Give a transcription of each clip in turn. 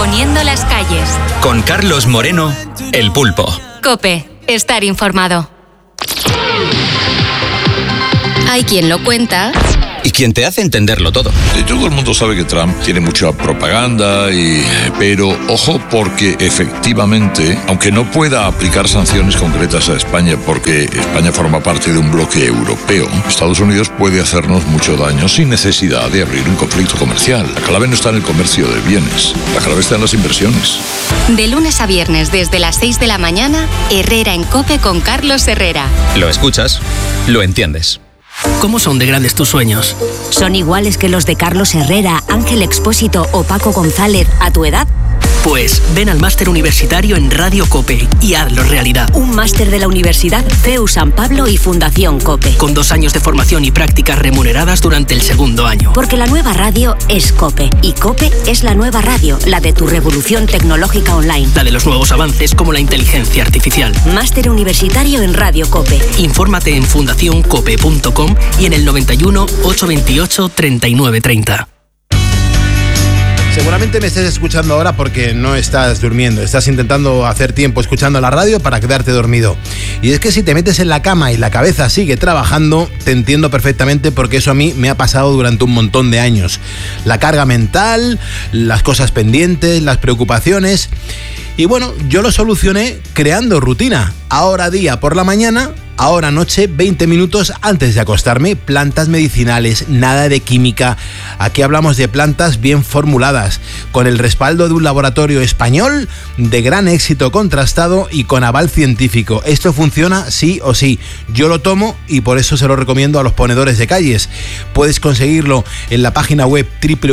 Poniendo las calles. Con Carlos Moreno, El Pulpo. COPE. Estar informado. Hay quien lo cuenta. Y quien te hace entenderlo todo. Todo el mundo sabe que Trump tiene mucha propaganda, pero ojo, porque efectivamente, aunque no pueda aplicar sanciones concretas a España porque España forma parte de un bloque europeo, Estados Unidos puede hacernos mucho daño sin necesidad de abrir un conflicto comercial. La clave no está en el comercio de bienes, la clave está en las inversiones. De lunes a viernes desde las 6 de la mañana, Herrera en COPE con Carlos Herrera. Lo escuchas, lo entiendes. ¿Cómo son de grandes tus sueños? ¿Son iguales que los de Carlos Herrera, Ángel Expósito o Paco González a tu edad? Pues ven al máster universitario en Radio COPE y hazlo realidad. Un máster de la Universidad CEU San Pablo y Fundación COPE. Con 2 años de formación y prácticas remuneradas durante el segundo año. Porque la nueva radio es COPE. Y COPE es la nueva radio, la de tu revolución tecnológica online. La de los nuevos avances como la inteligencia artificial. Máster universitario en Radio COPE. Infórmate en fundacioncope.com y en el 91 828 3930. Seguramente me estés escuchando ahora porque no estás durmiendo. Estás intentando hacer tiempo escuchando la radio para quedarte dormido. Y es que si te metes en la cama y la cabeza sigue trabajando, te entiendo perfectamente porque eso a mí me ha pasado durante un montón de años. La carga mental, las cosas pendientes, las preocupaciones. Y bueno, yo lo solucioné creando rutina. Ahora día por la mañana, ahora noche, 20 minutos antes de acostarme. Plantas medicinales, nada de química. Aquí hablamos de plantas bien formuladas, con el respaldo de un laboratorio español de gran éxito contrastado y con aval científico. Esto funciona sí o sí. Yo lo tomo y por eso se lo recomiendo a los ponedores de calles. Puedes conseguirlo en la página web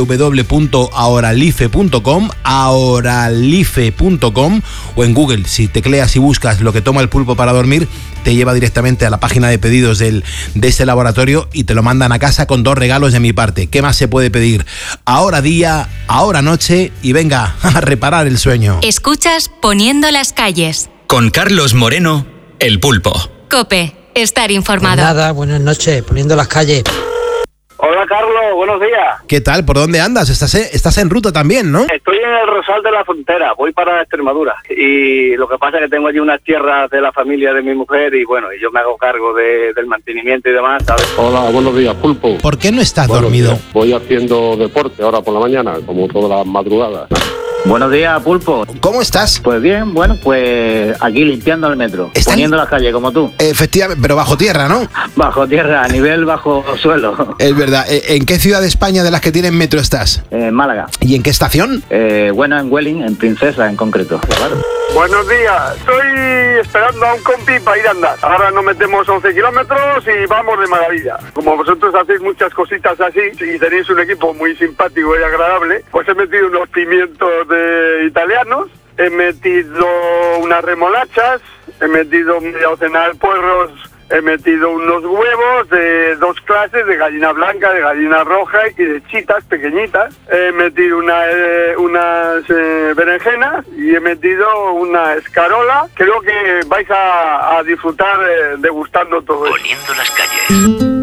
www.ahoralife.com, ahoralife.com, o en Google. Si tecleas y buscas lo que toma el pulpo para dormir, te lleva directamente a la página de pedidos de este laboratorio y te lo mandan a casa con 2 regalos de mi parte. ¿Qué más se puede pedir? Ahora día, ahora noche y venga a reparar el sueño. Escuchas Poniendo las calles. Con Carlos Moreno, El Pulpo. COPE. Estar informado. Pues nada, buenas noches, Poniendo las calles. Hola Carlos, buenos días. ¿Qué tal? ¿Por dónde andas? Estás en ruta también, ¿no? Estoy en el Rosal de la Frontera, voy para Extremadura. Y lo que pasa es que tengo allí unas tierras de la familia de mi mujer y bueno, y yo me hago cargo del mantenimiento y demás, ¿sabes? Hola, buenos días, Pulpo. ¿Por qué no estás Buenos dormido? días. Voy haciendo deporte ahora por la mañana, como todas las madrugadas. Buenos días, Pulpo. ¿Cómo estás? Pues bien, bueno, pues aquí limpiando el metro, poniendo las calles como tú. Efectivamente, pero bajo tierra, ¿no? Bajo tierra, a nivel bajo suelo. Es verdad. ¿En qué ciudad de España de las que tienen metro estás? Málaga. ¿Y en qué estación? Bueno, en Welling, en Princesa en concreto. Claro. Buenos días, estoy esperando a un compi para ir a andar. Ahora nos metemos 11 kilómetros y vamos de maravilla. Como vosotros hacéis muchas cositas así y tenéis un equipo muy simpático y agradable, pues he metido unos pimientos italianos, he metido unas remolachas, he metido media docena de puerros, he metido unos huevos de 2 clases, de gallina blanca, de gallina roja y de chitas pequeñitas. He metido unas berenjenas y he metido una escarola. Creo que vais a disfrutar degustando todo esto. Poniendo las calles.